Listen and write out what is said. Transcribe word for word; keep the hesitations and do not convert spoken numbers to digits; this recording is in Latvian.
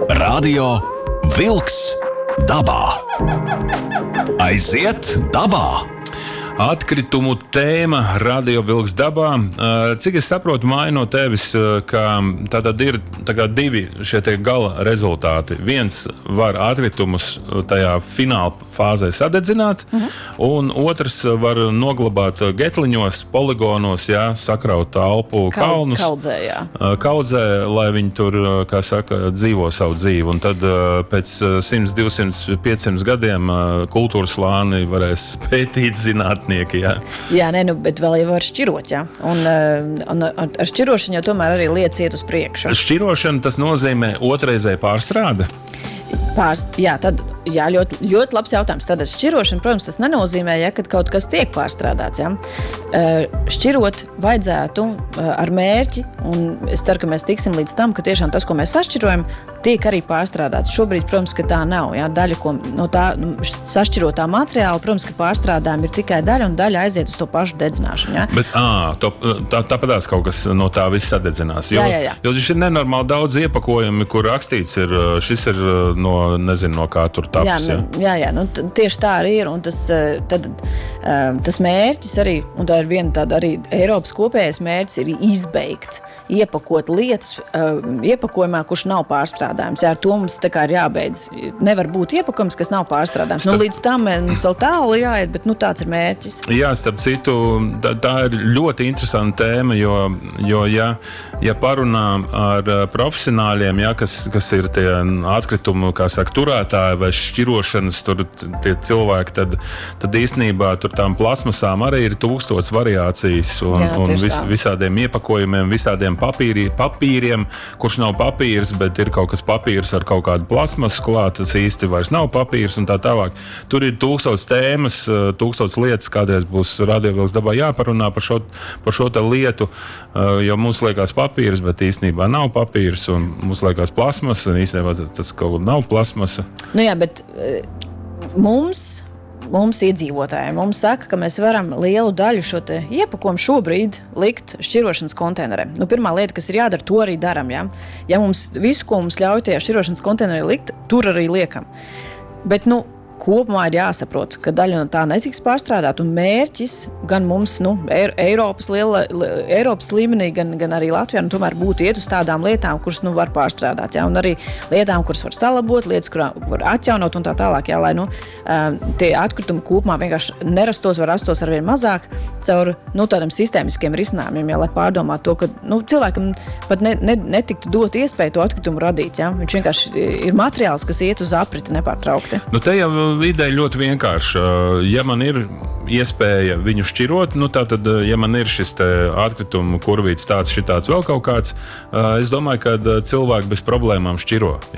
Radio Vilks dabā. Aiziet dabā! Atkritumu tēma Radio Vilks dabā. Cik es saprotu, māja no tevis, ka tātad ir tā kā divi šie tie gala rezultāti. Viens var atkritumus tajā fināla fāzē sadedzināt, uh-huh. un otrs var noglabāt getliņos, poligonos, jā, sakraut alpu kalnus. Kaudzē, jā. Kaudzē, lai viņi tur, kā saka, dzīvo savu dzīvi. Un tad pēc simt, divsimt, piecsimt gadiem kultūras slāni varēs pētīt zināt. Jā, jā nē, nu, bet vēl jau var šķirot, jā. Un, un ar šķirošanu jau tomēr arī lietas iet uz priekšu. Šķirošana tas nozīmē otrreizēja pārstrāde? Pārst, jā, tad, jā, ļoti, ļoti labs jautājums. Tad šķirošana, protams, tas nenozīmē, ja, kad kaut kas tiek pārstrādāts. Ja. Šķirot vajadzētu ar mērķi, un es ceru, ka mēs tiksim līdz tam, ka tiešām tas, ko mēs sašķirojam, tiek arī pārstrādāts. Šobrīd, protams, ka tā nav. Ja. Daļa, ko no tā sašķirotā materiāla, protams, ka pārstrādājumi ir tikai daļa, un daļa aiziet uz to pašu dedzināšanu. Ja. Bet ā, to, tā, tāpatās kaut kas no tā viss sadedzinās. Jo, jā, jā, jā. jo šis ir nenormāli daudz iepakojumi, kur rakstīts ir, šis ir no, nezinu, no kā tur taps. Jā, nu, jā, jā nu, t- tieši tā arī ir, un tas, tad, tas mērķis arī, un tā ir viena tāda arī Eiropas kopējais mērķis, ir izbeigt, iepakot lietas iepakojumā, kurš nav pārstrādājums. Jā, ar to mums tā kā ir jābeidz. Nevar būt iepakojums, kas nav pārstrādājums. Nu, līdz tam mums vēl tālu jāiet, bet nu, tāds ir mērķis. Jā, starp citu, tā, tā ir ļoti interesanta tēma, jo, jo ja, ja parunā ar profesionāļiem, ja, kas, kas ir tie atkritumu, kā saka, turētāji vai šķirošanas tur tie cilvēki, tad, tad īstenībā tur tām plasmasām arī ir tūkstots variācijas un, Jā, un vis, tā. visādiem iepakojumiem, visādiem papīri, papīriem, kurš nav papīrs, bet ir kaut kas papīrs ar kaut kādu plasmasu klāt, tas īsti vairs nav papīrs un tā tālāk. Tur ir tūkstots tēmas, tūkstots lietas, kādreiz būs Radio Vilks dabā jāparunā par šo, par šo te lietu, jo mums liekas papīrs, bet īstenībā nav papīrs un mums liekas plasmas un īstenībā tas kaut nav plasmasa. Nu jā, bet mums, mums iedzīvotāji, mums saka, ka mēs varam lielu daļu šo te iepakojumu šobrīd likt šķirošanas konteinerē. Nu, pirmā lieta, kas ir jādara, to arī daram. Ja, ja mums visu, ko mums ļauj tajā šķirošanas konteinerē likt, tur arī liekam. Bet, nu, kopumā ir jāsaprot, ka daļa no tā netiks pārstrādāt, un mērķis gan mums, nu, Eiropas, liela, Eiropas līmenī, gan, gan arī Latvijā, nu, tomēr būtu iet uz tādām lietām, kuras, nu, var pārstrādāt, jā, un arī lietām, kuras var salabot, lietas, kurām var atjaunot un tā tālāk, jā, lai, nu, tie atkritumi kopumā vienkārši nerastos, var rastos arvien mazāk caur, nu, tādiem sistēmiskiem risinājumiem, jā, lai pārdomātu to, ka, nu, cilvēkam pat ne, ne, netiktu dot iespēju to atkritumu radīt, jā, viņš vienkārši ir materiāls, kas iet uz apriti nepārtraukti. Nu, te jau ideja ļoti vienkārša. Ja man ir iespēja viņu šķirot, nu tā tad, ja man ir šis te atkritumu kurvīts tāds, šitāds vēl kaut kāds, es domāju, ka cilvēki bez problēmām šķiro.